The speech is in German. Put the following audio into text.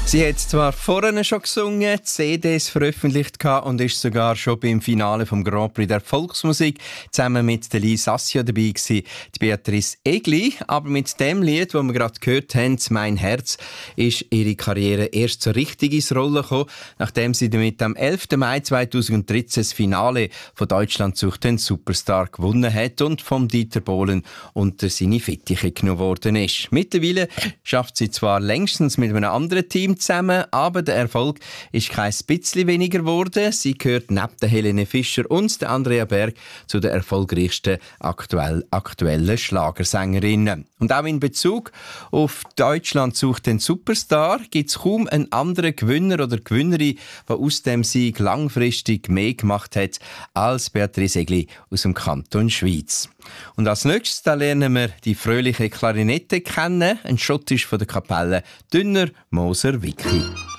Sie hat zwar vorhin schon gesungen, CDs veröffentlicht und ist sogar schon beim Finale vom Grand Prix der Volksmusik zusammen mit der Lisa Sassio dabei gewesen, die Beatrice Egli. Aber mit dem Lied, das wir gerade gehört haben, «Mein Herz», ist ihre Karriere erst so richtig ins Rollen gekommen, nachdem sie damit am 11. Mai 2013 das Finale von «Deutschland sucht den Superstar» gewonnen hat und vom Dieter Bohlen unter seine Fittiche genommen worden ist. Mittlerweile schafft sie zwar längstens mit einem anderen Team zusammen, aber der Erfolg ist kein bisschen weniger geworden. Sie gehört neben der Helene Fischer und der Andrea Berg zu den erfolgreichsten aktuellen Schlagersängerinnen. Und auch in Bezug auf «Deutschland sucht den Superstar» gibt es kaum einen anderen Gewinner oder Gewinnerin, der aus dem Sieg langfristig mehr gemacht hat als Beatrice Egli aus dem Kanton Schwyz. Und als nächstes da lernen wir die fröhliche Klarinette kennen, ein Schottisch von der Kapelle Dünner Moser Vicky.